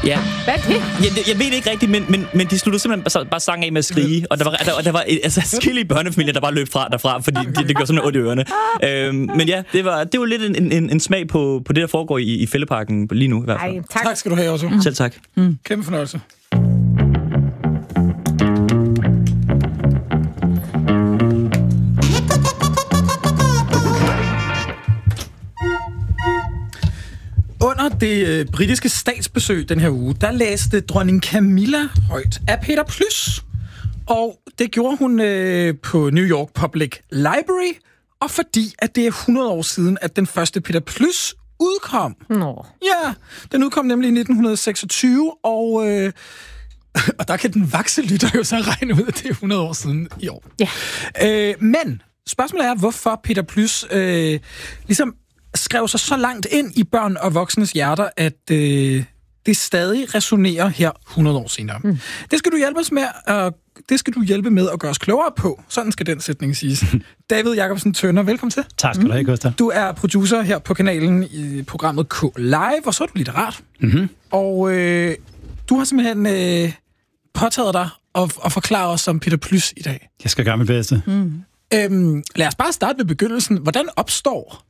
Ja. Hvad er det? Jeg ved det ikke rigtigt, men de sluttede simpelthen bare sang af med at skrige, og der var skille børnefamilier, der bare løb fra derfra, fordi det gjorde simpelthen ondt i ørerne. Men ja, det var lidt en smag på det, der foregår i Fælleparken lige nu i hvert fald. Ej, tak. Tak skal du have også. Selv tak. Kæmpe fornøjelse. Under det britiske statsbesøg den her uge, der læste dronning Camilla højt af Peter Plys. Og det gjorde hun på New York Public Library, og fordi at det er 100 år siden, at den første Peter Plys udkom. Nå. Ja, den udkom nemlig i 1926, og der kan den vakse lytter jo så regne ud, at det er 100 år siden i år. Ja. Men spørgsmålet er, hvorfor Peter Plys ligesom skrev sig så langt ind i børn og voksnes hjerter, at det stadig resonerer her 100 år senere. Det skal du hjælpe os med, det skal du hjælpe med at gøre os klogere på. Sådan skal den sætning siges. David Jacobsen Tønder, velkommen til. Tak skal du have, Gustav. Du er producer her på kanalen i programmet K Live, og så er du litterat. Mm-hmm. Og du har simpelthen påtaget dig at forklare os om Peter Plys i dag. Jeg skal gøre mit bedste. Lad os bare starte med begyndelsen. Hvordan opstår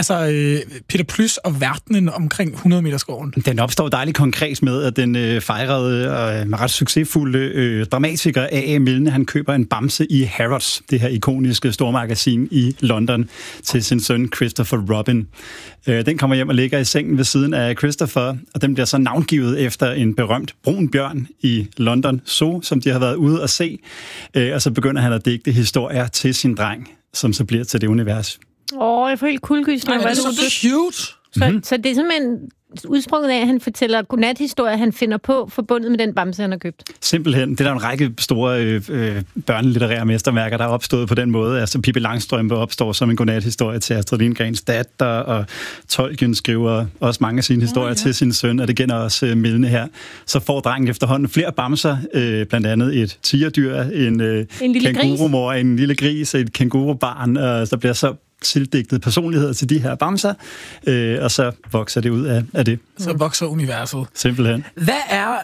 Peter Plys og verdenen omkring 100-meterskoven? Den opstår dejligt konkret med, at den fejrede og ret succesfulde dramatiker A.A. Milne, han køber en bamse i Harrods, det her ikoniske stormagasin i London, til sin søn Christopher Robin. Den kommer hjem og ligger i sengen ved siden af Christopher, og den bliver så navngivet efter en berømt brun bjørn i London Zoo, som de har været ude at se. Og så begynder han at digte historier til sin dreng, som så bliver til det univers. Jeg får helt kuldegysninger. Det er så cute. Så det er simpelthen udsprunget af, at han fortæller godnathistorier, han finder på, forbundet med den bamse, han har købt. Simpelthen. Det er der en række store børnelitterære mesterværker, der er opstået på den måde. Altså Pippi Langstrømpe opstår som en godnathistorie til Astrid Lindgrens datter, og Tolkien skriver også mange af sine historier til sin søn, og det gælder også Milne her. Så får drengen efterhånden flere bamser, blandt andet et tigerdyr, en kængurumor, en lille gris, et kængurubarn, og så bliver så tildigtede personligheder til de her bamser, og så vokser det ud af det. Så vokser universet. Simpelthen. Hvad er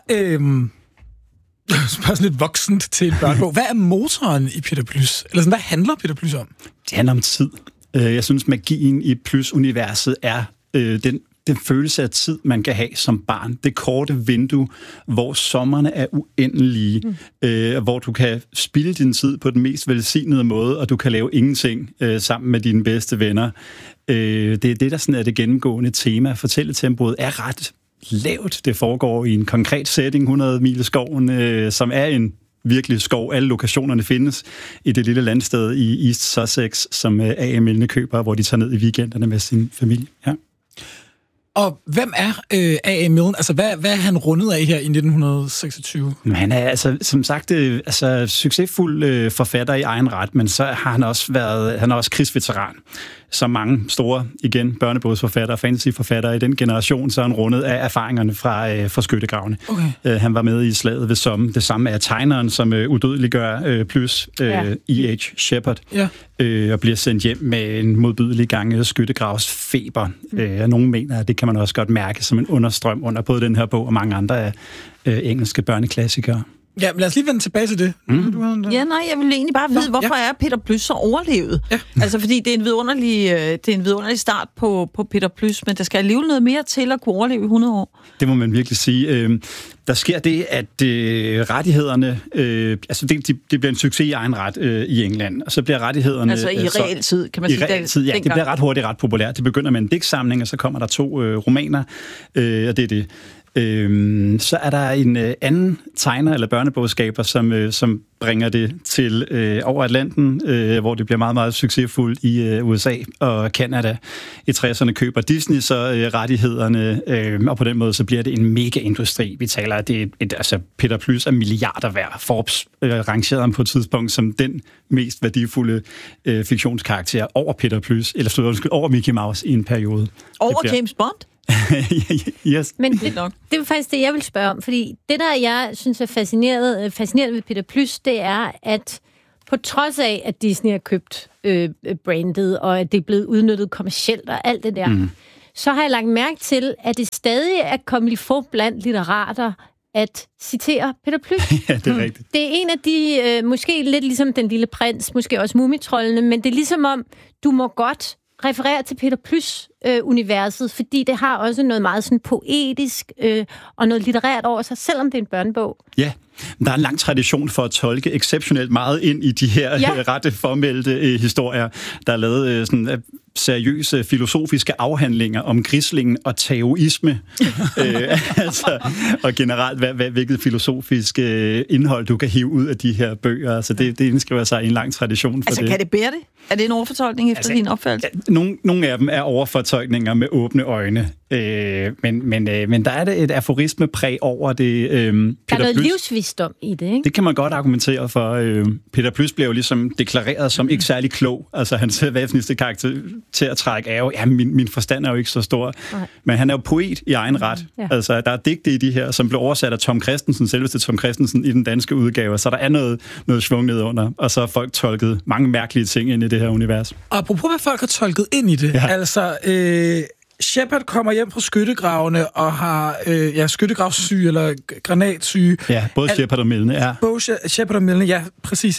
sådan lidt voksent til et børnebog? Hvad er motoren i Peter Plys? Eller sådan, hvad handler Peter Plys om? Det handler om tid. Jeg synes, magien i Plys-universet er den følelse af tid, man kan have som barn. Det korte vindue, hvor sommerne er uendelige, hvor du kan spilde din tid på den mest velsignede måde, og du kan lave ingenting sammen med dine bedste venner. Det er det, der sådan er det gennemgående tema. Fortælletempoet er ret lavt. Det foregår i en konkret setting, 100 mil i skoven, som er en virkelig skov. Alle lokationerne findes i det lille landsted i East Sussex, som A.A. Milne køber, hvor de tager ned i weekenderne med sin familie. Ja. Og hvem er A.A. Milne? Altså, hvad er han rundet af her i 1926? Han er altså, som sagt, succesfuld forfatter i egen ret, men så har han også krigsveteran. Som mange store, igen, børnebogsforfattere og fantasyforfattere i den generation, så er han rundet af erfaringerne fra skyttegravene. Okay. Han var med i slaget ved Somme. Det samme er tegneren, som udødeliggør Plys, E.H. Shepard, og bliver sendt hjem med en modbydelig gang skyttegravsfeber. Nogle mener, at det kan man også godt mærke som en understrøm under både den her bog og mange andre af engelske børneklassikere. Ja, lad os lige vende tilbage til det. Jeg vil egentlig bare vide, hvorfor er Peter Plys så overlevet? Ja. Altså, fordi det er en vidunderlig start på Peter Plys, men der skal alligevel noget mere til at kunne overleve i 100 år. Det må man virkelig sige. Der sker det, at rettighederne... det bliver en succes i egen ret i England, og så bliver rettighederne... Altså i realtid, kan man sige. I realtid, ja. Det bliver ret hurtigt ret populært. Det begynder med en digtsamling, og så kommer der 2 romaner, og det er det. Så er der en anden tegner eller børnebogskaber, som bringer det til over Atlanten, hvor det bliver meget, meget succesfuldt i USA og Canada. I 60'erne køber Disney så rettighederne, og på den måde så bliver det en mega-industri. Vi taler, at det er Peter Plys er milliarder værd. Forbes rangerede ham på et tidspunkt som den mest værdifulde fiktionskarakter over Peter Plys, eller over Mickey Mouse i en periode. Over James Bond? Yes. Men det er faktisk det, jeg vil spørge om, fordi det, der jeg synes er fascinerende ved Peter Plys, det er, at på trods af, at Disney har købt brandet, og at det er blevet udnyttet kommercielt og alt det der, så har jeg lagt mærke til, at det stadig er kommet få blandt litterater at citere Peter Plys. Ja, det er rigtigt. Det er en af de, måske lidt ligesom Den Lille Prins, måske også Mumitroldene, men det er ligesom om, du må godt referere til Peter Plys-universet, fordi det har også noget meget sådan poetisk og noget litterært over sig, selvom det er en børnebog. Ja, der er en lang tradition for at tolke exceptionelt meget ind i de her rette formelle historier. Der er lavet sådan seriøse filosofiske afhandlinger om grislingen og taoisme. Og generelt, hvilket filosofisk indhold du kan hive ud af de her bøger. Altså, det indskriver sig i en lang tradition for det. Kan det bære det? Er det en overfortolkning efter din opfattelse? Nogle af dem er overfortolkninger med åbne øjne. Men der er det et aforismepræg over det. Der er noget livsvisdom i det, ikke? Det kan man godt argumentere for. Peter Plys blev jo ligesom deklareret som ikke særlig klog. Altså hans væsentligste karaktertræk er jo, min forstand er jo ikke så stor. Nej. Men han er jo poet i egen ret. Ja. Altså der er digte i de her, som blev oversat af Tom Christensen, selveste Tom Christensen i den danske udgave. Så der er noget svung nedunder. Og så har folk tolket mange mærkelige ting ind i det her univers. Og apropos hvad folk har tolket ind i det, altså Shepard kommer hjem fra skyttegravene og har skyttegravssyge eller granatsyge. Ja, både Shepard og Milne, ja. Både Shepard og Milne, ja, præcis.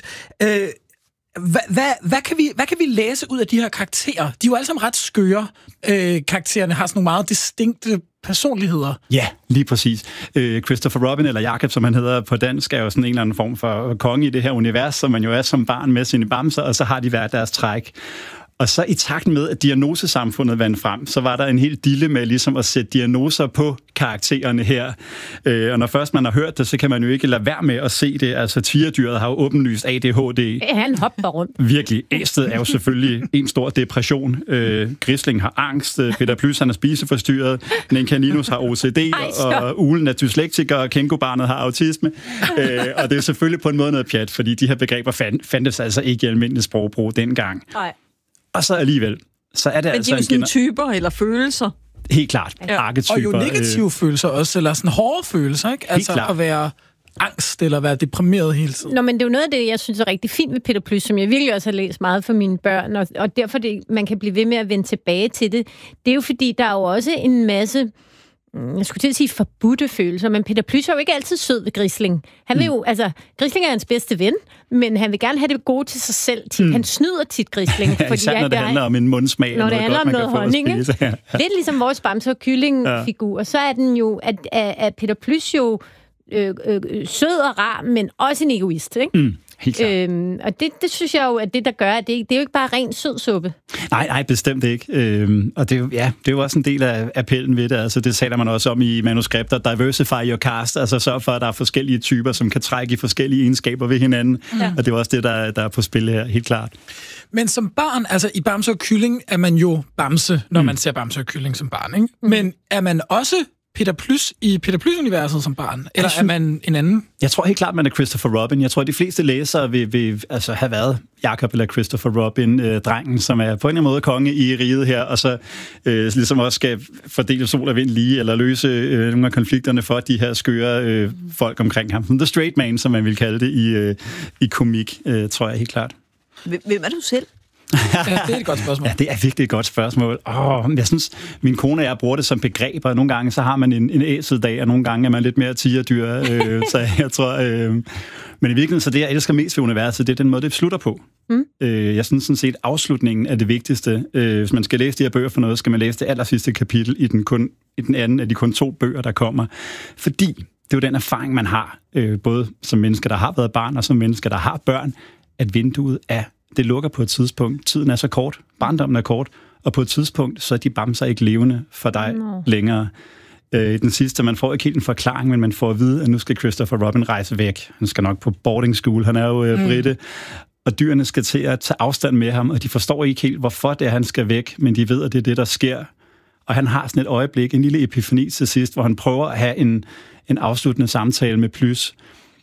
Hvad kan vi læse ud af de her karakterer? De er jo alle sammen ret skøre. Karaktererne har sådan nogle meget distinkte personligheder. Ja, lige præcis. Christopher Robin, eller Jakob, som han hedder på dansk, er jo sådan en eller anden form for konge i det her univers, som man jo er som barn med sine bamser, og så har de hver deres træk. Og så i takt med, at diagnosesamfundet vandt frem, så var der en helt dille med ligesom at sætte diagnoser på karaktererne her. Og når først man har hørt det, så kan man jo ikke lade være med at se det. Altså, tviredyret har jo åbenlyst ADHD. Han hopper rundt. Virkelig. Æstet er jo selvfølgelig en stor depression. Grisling har angst. Peter Plys, han er spiseforstyrret. Nenkaninus har OCD. Og Ulen er dyslektiker. Og Kengobarnet har autisme. Og det er selvfølgelig på en måde noget pjat, fordi de her begreber fandtes altså ikke i almindelig sprogbrug dengang. Nej. Og så alligevel, så er det men altså... Men de er jo sådan typer eller følelser. Helt klart, arketyper. Og jo negative følelser også, eller sådan hårde følelser, ikke? Altså at være angst eller være deprimeret hele tiden. Nå, men det er jo noget af det, jeg synes er rigtig fint ved Peter Plys, som jeg virkelig også har læst meget for mine børn, og derfor man kan blive ved med at vende tilbage til det. Det er jo fordi, der er jo også en masse... Jeg skulle til at sige forbudte følelser, men Peter Plys er jo ikke altid sød ved Grisling. Han vil jo, Grisling er hans bedste ven, men han vil gerne have det gode til sig selv. Han snyder tit Grisling. Fordi især når det handler om en mundsmag. Når det handler om noget honning. Lidt ligesom vores Bamse og Kylling-figur. Og så er den jo, at Peter Plys jo sød og rar, men også en egoist, ikke? Og det synes jeg jo, at det, der gør, at det er jo ikke bare ren sødsuppe. Nej, bestemt ikke. Og det er jo også en del af appellen ved det. Altså, det taler man også om i manuskripter. Diversify your cast. Altså sørg for, at der er forskellige typer, som kan trække i forskellige egenskaber ved hinanden. Ja. Og det er også det, der er på spil her, helt klart. Men som barn, altså i Bamse og Kylling, er man jo Bamse, når man ser Bamse og Kylling som barn, ikke? Men er man også Peter Plys i Peter Plys-universet som barn? Eller er man en anden? Jeg tror helt klart, man er Christopher Robin. Jeg tror, at de fleste læsere vil altså have været Jakob eller Christopher Robin, drengen, som er på en eller anden måde konge i riget her, og så ligesom også skal fordele sol og vind lige, eller løse nogle af konflikterne for de her skøre folk omkring ham. The straight man, som man vil kalde det i komik, tror jeg helt klart. Hvem er du selv? Ja, det er et godt spørgsmål. Ja, det er virkelig et godt spørgsmål. Jeg synes, min kone og jeg bruger det som begreb, og nogle gange så har man en æseldag, og nogle gange er man lidt mere tigerdyr. Så jeg tror... Men i virkeligheden, så det, jeg elsker mest ved universet, det er den måde, det slutter på. Jeg synes sådan set, afslutningen er det vigtigste. Hvis man skal læse de her bøger for noget, skal man læse det allersidste kapitel i den anden af de kun 2 bøger, der kommer. Fordi det er jo den erfaring, man har, både som mennesker, der har været barn, og som mennesker, der har børn, at vinduet det lukker på et tidspunkt. Tiden er så kort. Barndommen er kort. Og på et tidspunkt, så er de bamser ikke levende for dig længere. I den sidste, man får ikke helt en forklaring, men man får at vide, at nu skal Christopher Robin rejse væk. Han skal nok på boarding school. Han er jo britte. Og dyrene skal til at tage afstand med ham, og de forstår ikke helt, hvorfor det er, han skal væk, men de ved, at det er det, der sker. Og han har sådan et øjeblik, en lille epifani til sidst, hvor han prøver at have en afsluttende samtale med Plys.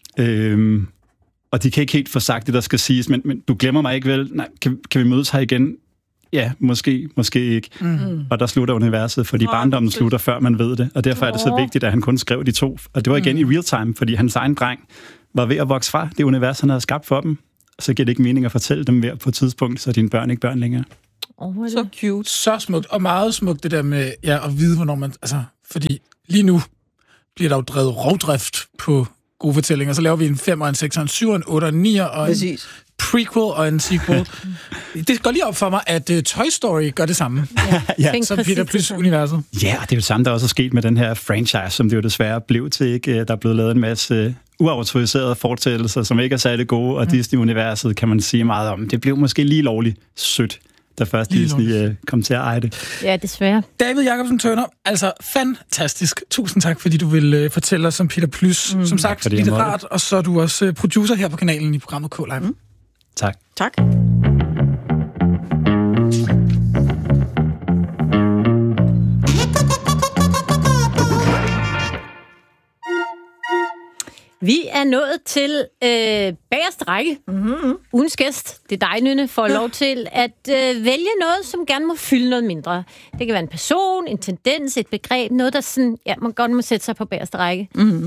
Og de kan ikke helt få sagt det, der skal siges, men du glemmer mig ikke vel? Nej, kan vi mødes her igen? Ja, måske ikke. Og der slutter universet, fordi barndommen slutter, før man ved det. Og derfor er det så vigtigt, at han kun skrev de 2. Og det var igen i real time, fordi hans egen dreng var ved at vokse fra det univers, han havde skabt for dem. Og så giver det ikke mening at fortælle dem mere på et tidspunkt, så dine børn ikke børn længere. Så cute. Så smukt, og meget smukt det der med at vide, hvornår man... Altså, fordi lige nu bliver der jo drevet rovdrift på gode fortællinger. Så laver vi en 5, en 6, en 7, en 8, en 9 og en prequel og en sequel. Det går lige op for mig, at Toy Story gør det samme. Ja. Som Peter Plys-universet. Ja, og det er jo det samme, der også er sket med den her franchise, som det jo desværre blev til. Ikke? Der er blevet lavet en masse uautoriserede fortællelser, som ikke er særlig gode, og Disney-universet kan man sige meget om. Det blev måske lige lovligt sødt, da først Disney kom til at eje det. Ja, desværre. David Jacobsen Turner, altså fantastisk. Tusind tak, fordi du vil fortælle os om Peter Plys. Som sagt, litterat, og så er du også producer her på kanalen i programmet K-Live. Tak. Tak. Vi er nået til bagerste række. Ugens gæst, det er dig, Nynne, får lov til at vælge noget, som gerne må fylde noget mindre. Det kan være en person, en tendens, et begreb, noget, der sådan, man godt må sætte sig på bagerste række.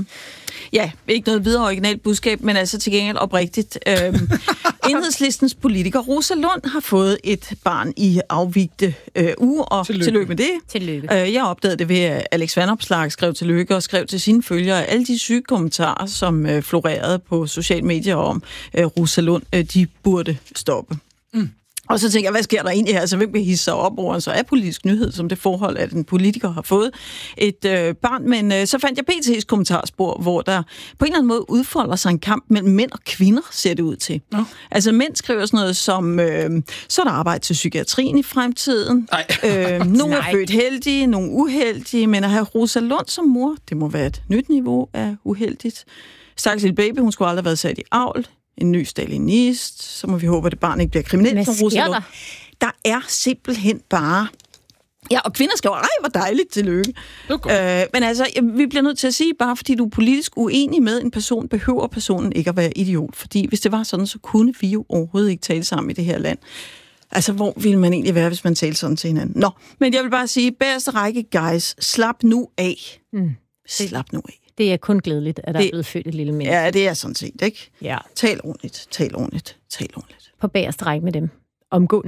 Ja, ikke noget videre originalt budskab, men altså til gengæld oprigtigt. Enhedslistens politiker Rosa Lund har fået et barn i afvigte uge, og tillykke med det. Tillykke. Jeg opdagede det ved, at Alex Vanopslagh skrev tillykke og skrev til sine følgere alle de syge kommentarer, som florerede på sociale medier om Rosa Lund, de burde stoppe. Og så tænker jeg, hvad sker der egentlig her? Altså, hvem vil hisse sig op over en så apolitisk nyhed, som det forhold, at en politiker har fået et barn? Men så fandt jeg PT's kommentarspor, hvor der på en eller anden måde udfolder sig en kamp mellem mænd og kvinder, ser det ud til. Altså, mænd skriver sådan noget som, så er der arbejde til psykiatrien i fremtiden. Nogle er født heldige, nogle uheldige, men at have Rosa Lund som mor, det må være et nyt niveau af uheldigt. Stakkels lille baby, hun skulle aldrig have været sat i avl. En ny stalinist, så må vi håbe, at det barn ikke bliver kriminelt. Hvad sker der? Der er simpelthen bare... Ja, og kvinder skriver, ej, hvor dejligt, tillykke. Men altså, vi bliver nødt til at sige, bare fordi du er politisk uenig med en person, behøver personen ikke at være idiot. Fordi hvis det var sådan, så kunne vi jo overhovedet ikke tale sammen i det her land. Altså, hvor ville man egentlig være, hvis man talte sådan til hinanden? Nå, men jeg vil bare sige, bagerste række, guys, slap nu af. Slap nu af. Det er kun glædeligt, at der er blevet født et lille menneske. Ja, det er sådan set, ikke? Ja. Tal ordentligt, tal ordentligt, tal ordentligt. På bagerste række med dem. Omgående.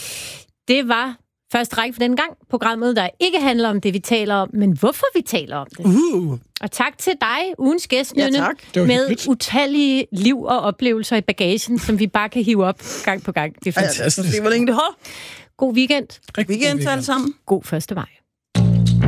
Det var første række for den gang. Programmet, der ikke handler om det, vi taler om, men hvorfor vi taler om det. Og tak til dig, ugens gæst, Nynne, med utallige liv og oplevelser i bagagen, som vi bare kan hive op gang på gang. Det er fantastisk. Det var længe det holder. God weekend. Weekend til alle sammen. God 1. maj.